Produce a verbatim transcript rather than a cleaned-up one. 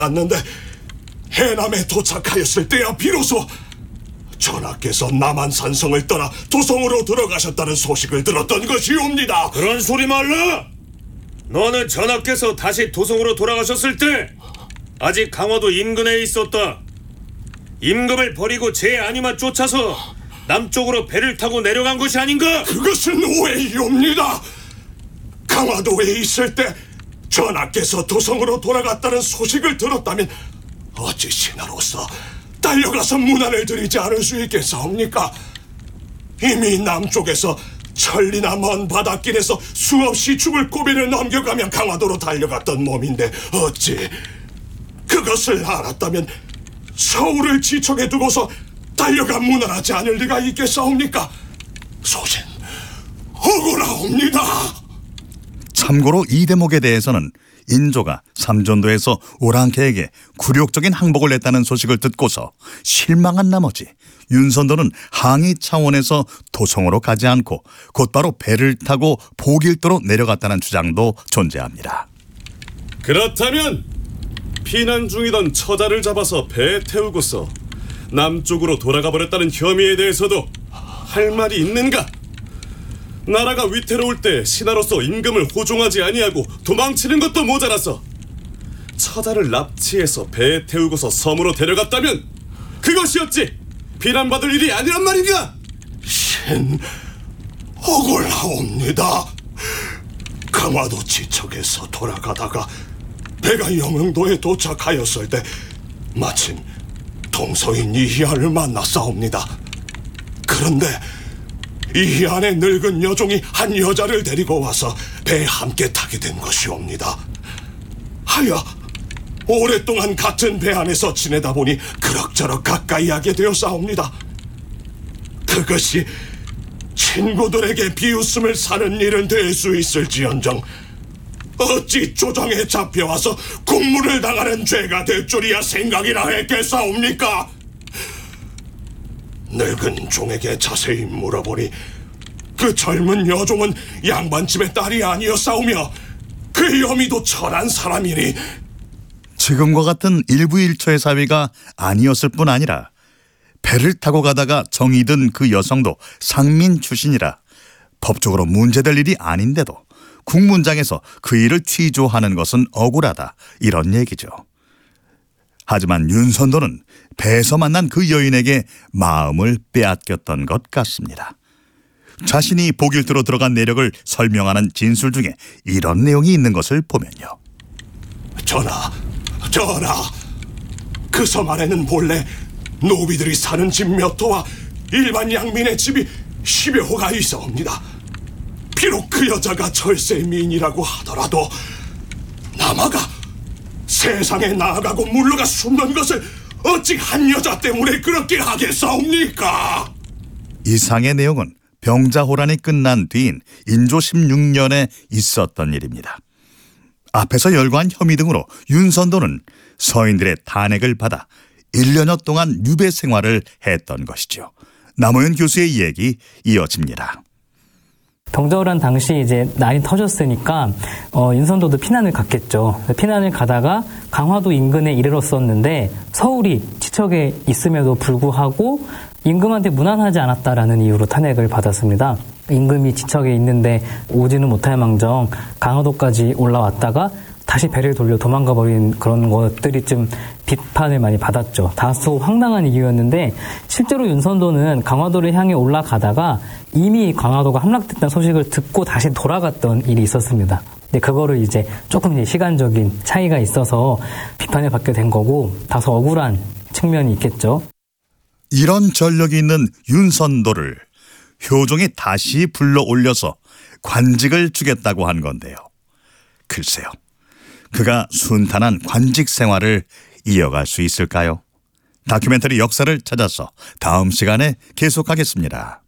않는데 해남에 도착하였을 때야 비로소 전하께서 남한산성을 떠나 도성으로 들어가셨다는 소식을 들었던 것이옵니다. 그런 소리 말라! 너는 전하께서 다시 도성으로 돌아가셨을 때 아직 강화도 인근에 있었다. 임금을 버리고 제 아니만 쫓아서 남쪽으로 배를 타고 내려간 것이 아닌가? 그것은 오해이옵니다. 강화도에 있을 때 전하께서 도성으로 돌아갔다는 소식을 들었다면 어찌 신하로서 달려가서 문안을 드리지 않을 수 있겠사옵니까? 이미 남쪽에서 천리나 먼 바닷길에서 수없이 죽을 고비를 넘겨가며 강화도로 달려갔던 몸인데 어찌 그것을 알았다면 서울을 지척에 두고서 달려가 문안하지 않을 리가 있겠사옵니까? 소신 억울하옵니다. 참고로 이 대목에 대해서는 인조가 삼전도에서 오랑캐에게 굴욕적인 항복을 냈다는 소식을 듣고서 실망한 나머지 윤선도는 항의 차원에서 도성으로 가지 않고 곧바로 배를 타고 보길도로 내려갔다는 주장도 존재합니다. 그렇다면 피난 중이던 처자를 잡아서 배에 태우고서 남쪽으로 돌아가 버렸다는 혐의에 대해서도 할 말이 있는가? 나라가 위태로울 때 신하로서 임금을 호종하지 아니하고 도망치는 것도 모자라서 처자를 납치해서 배에 태우고서 섬으로 데려갔다면 그것이 어찌 비난받을 일이 아니란 말인가? 신 억울하옵니다. 강화도 지척에서 돌아가다가 배가 영흥도에 도착하였을 때 마침 동서인 이희안을 만났사옵니다. 그런데 이희안의 늙은 여종이 한 여자를 데리고 와서 배에 함께 타게 된 것이옵니다. 하여 오랫동안 같은 배 안에서 지내다 보니 그럭저럭 가까이 하게 되었사옵니다. 그것이 친구들에게 비웃음을 사는 일은 될 수 있을지언정 어찌 조정에 잡혀와서 국문을 당하는 죄가 될 줄이야 생각이나 했겠사옵니까? 늙은 종에게 자세히 물어보니 그 젊은 여종은 양반집의 딸이 아니었사오며 그 여미도 천한 사람이니 지금과 같은 일부일초의 사위가 아니었을 뿐 아니라 배를 타고 가다가 정이 든 그 여성도 상민 출신이라 법적으로 문제될 일이 아닌데도 국문장에서 그 일을 취조하는 것은 억울하다, 이런 얘기죠. 하지만 윤선도는 배에서 만난 그 여인에게 마음을 빼앗겼던 것 같습니다. 자신이 보길도로 들어간 내력을 설명하는 진술 중에 이런 내용이 있는 것을 보면요. 전하, 전하, 그 섬 안에는 본래 노비들이 사는 집 몇 호와 일반 양민의 집이 십여 호가 있어옵니다. 비록 그 여자가 철새미인이라고 하더라도 남아가 세상에 나아가고 물러가 숨는 것을 어찌 한 여자 때문에 그렇게 하겠사옵니까? 이상의 내용은 병자호란이 끝난 뒤인 인조 십육 년에 있었던 일입니다. 앞에서 열거한 혐의 등으로 윤선도는 서인들의 탄핵을 받아 일 년여 동안 유배 생활을 했던 것이죠. 남호연 교수의 이야기 이어집니다. 병자호란 당시 이제 난이 터졌으니까 어, 윤선도도 피난을 갔겠죠. 피난을 가다가 강화도 인근에 이르렀었는데 서울이 지척에 있음에도 불구하고 임금한테 문안하지 않았다라는 이유로 탄핵을 받았습니다. 임금이 지척에 있는데 오지는 못할 망정 강화도까지 올라왔다가 다시 배를 돌려 도망가 버린 그런 것들이 좀 비판을 많이 받았죠. 다소 황당한 이유였는데 실제로 윤선도는 강화도를 향해 올라가다가 이미 강화도가 함락됐다는 소식을 듣고 다시 돌아갔던 일이 있었습니다. 근데 그거를 이제 조금 이제 시간적인 차이가 있어서 비판을 받게 된 거고 다소 억울한 측면이 있겠죠. 이런 전력이 있는 윤선도를 효종이 다시 불러 올려서 관직을 주겠다고 한 건데요. 글쎄요. 그가 순탄한 관직 생활을 이어갈 수 있을까요? 다큐멘터리 역사를 찾아서 다음 시간에 계속하겠습니다.